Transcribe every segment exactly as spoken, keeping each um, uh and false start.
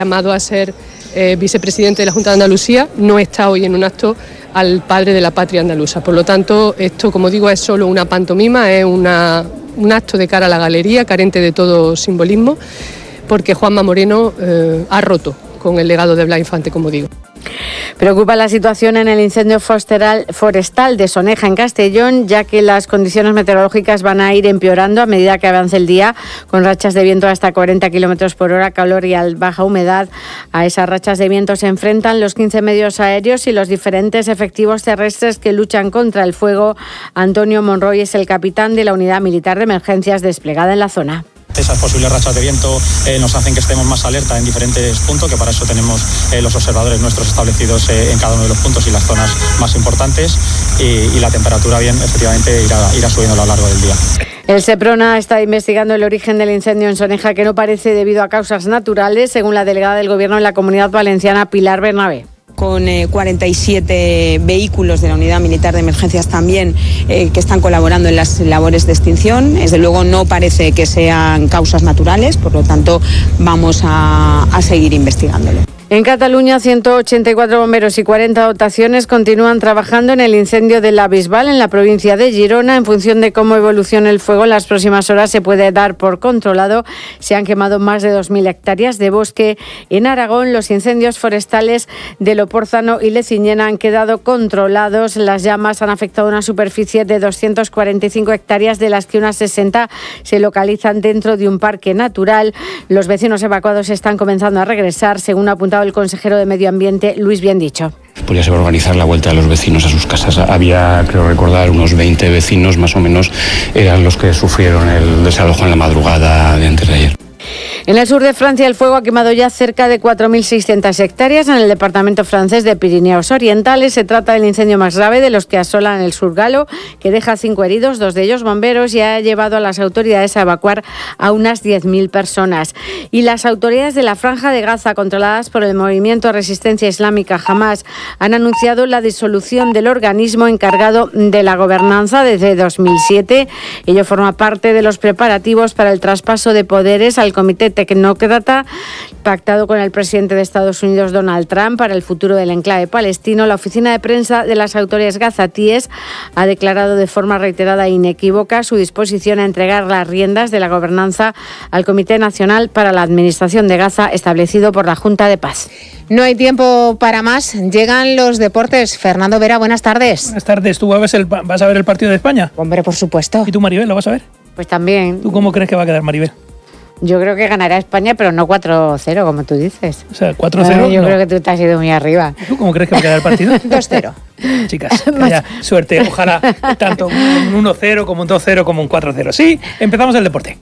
Llamado a ser eh, vicepresidente de la Junta de Andalucía, no está hoy en un acto al padre de la patria andaluza. Por lo tanto, esto, como digo, es solo una pantomima, es una, un acto de cara a la galería, carente de todo simbolismo, porque Juanma Moreno eh, ha roto con el legado de Blas Infante, como digo. Preocupa la situación en el incendio forestal de Soneja, en Castellón, ya que las condiciones meteorológicas van a ir empeorando a medida que avance el día, con rachas de viento hasta cuarenta kilómetros por hora, calor y baja humedad. A esas rachas de viento se enfrentan los quince medios aéreos y los diferentes efectivos terrestres que luchan contra el fuego. Antonio Monroy es el capitán de la Unidad Militar de Emergencias desplegada en la zona. Esas posibles rachas de viento eh, nos hacen que estemos más alerta en diferentes puntos, que para eso tenemos eh, los observadores nuestros establecidos eh, en cada uno de los puntos y las zonas más importantes, y, y la temperatura bien efectivamente irá, irá subiendo a lo largo del día. El Seprona está investigando el origen del incendio en Soneja, que no parece debido a causas naturales, según la delegada del Gobierno en la Comunidad Valenciana, Pilar Bernabé. Con eh, cuarenta y siete vehículos de la Unidad Militar de Emergencias también eh, que están colaborando en las labores de extinción. Desde luego no parece que sean causas naturales, por lo tanto vamos a, a seguir investigándolo. En Cataluña, ciento ochenta y cuatro bomberos y cuarenta dotaciones continúan trabajando en el incendio de la Bisbal en la provincia de Girona. En función de cómo evolucione el fuego, en las próximas horas se puede dar por controlado. Se han quemado más de dos mil hectáreas de bosque. En Aragón, los incendios forestales de Lopórzano y Leciñena han quedado controlados. Las llamas han afectado una superficie de doscientas cuarenta y cinco hectáreas, de las que unas sesenta se localizan dentro de un parque natural. Los vecinos evacuados están comenzando a regresar, según ha apuntado el consejero de Medio Ambiente, Luis Biendicho. Podría ser organizar la vuelta de los vecinos a sus casas. Había, creo recordar, unos veinte vecinos más o menos, eran los que sufrieron el desalojo en la madrugada de antes de ayer. En el sur de Francia, el fuego ha quemado ya cerca de cuatro mil seiscientas hectáreas en el departamento francés de Pirineos Orientales. Se trata del incendio más grave de los que asolan el sur galo, que deja cinco heridos, dos de ellos bomberos, y ha llevado a las autoridades a evacuar a unas diez mil personas. Y las autoridades de la Franja de Gaza, controladas por el movimiento de resistencia islámica Hamas, han anunciado la disolución del organismo encargado de la gobernanza desde dos mil siete. Ello forma parte de los preparativos para el traspaso de poderes al Comité Tecnócrata pactado con el presidente de Estados Unidos, Donald Trump, para el futuro del enclave palestino. La oficina de prensa de las autoridades gazatíes ha declarado de forma reiterada e inequívoca su disposición a entregar las riendas de la gobernanza al Comité Nacional para la Administración de Gaza, establecido por la Junta de Paz. No hay tiempo para más. Llegan los deportes. Fernando Vera, buenas tardes. Buenas tardes. ¿Tú vas a, ver el, vas a ver el partido de España? Hombre, por supuesto. ¿Y tú, Maribel, lo vas a ver? Pues también. ¿Tú cómo crees que va a quedar, Maribel? Yo creo que ganará España, pero no cuatro cero, como tú dices. O sea, cuatro cero. Yo no. creo que tú te has ido muy arriba. ¿Tú cómo crees que va a quedar el partido? dos cero. Chicas, vaya suerte. Ojalá tanto un uno cero como un dos cero como un cuatro cero. Sí, empezamos el deporte.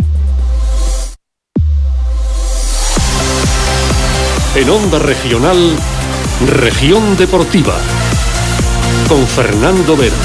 En Onda Regional, Región Deportiva, con Fernando Vera.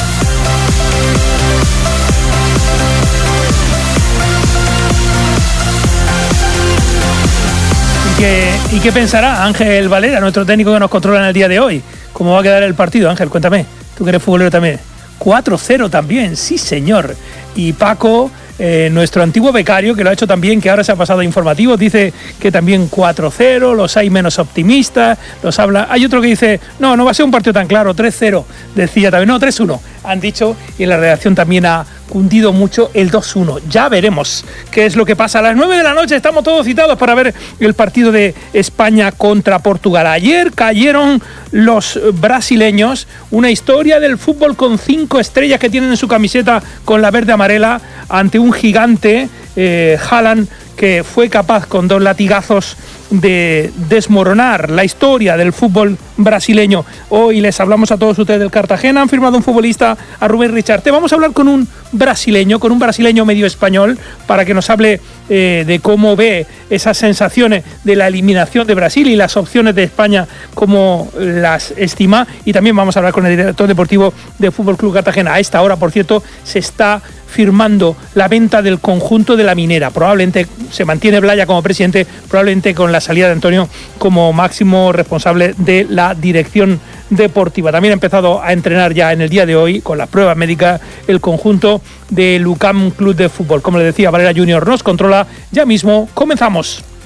¿Y qué, ¿Y qué pensará Ángel Valera, nuestro técnico que nos controla en el día de hoy? ¿Cómo va a quedar el partido, Ángel? Cuéntame, tú que eres futbolero también. cuatro cero también, sí señor. Y Paco, eh, nuestro antiguo becario, que lo ha hecho también, que ahora se ha pasado a informativos, dice que también cuatro cero, los hay menos optimistas, los habla. Hay otro que dice, no, no va a ser un partido tan claro, tres cero, decía también, no, tres uno, han dicho, y en la redacción también ha cundido mucho el dos uno. Ya veremos qué es lo que pasa. A las nueve de la noche estamos todos citados para ver el partido de España contra Portugal. Ayer cayeron los brasileños, una historia del fútbol con cinco estrellas que tienen en su camiseta con la verde amarela, ante un gigante, eh, Haaland, que fue capaz con dos latigazos de desmoronar la historia del fútbol brasileño. Hoy les hablamos a todos ustedes del Cartagena, han firmado un futbolista, a Rubén Richarte. Vamos a hablar con un brasileño, con un brasileño medio español, para que nos hable eh, de cómo ve esas sensaciones de la eliminación de Brasil y las opciones de España, cómo las estima. Y también vamos a hablar con el director deportivo de Fútbol Club Cartagena. A esta hora, por cierto, se está firmando la venta del conjunto de La Minera. Probablemente se mantiene Blaya como presidente, probablemente con la salida de Antonio como máximo responsable de la dirección deportiva. También ha empezado a entrenar ya en el día de hoy con las pruebas médicas el conjunto del U C A M Club de Fútbol. Como le decía, Valera Junior nos controla. Ya mismo comenzamos.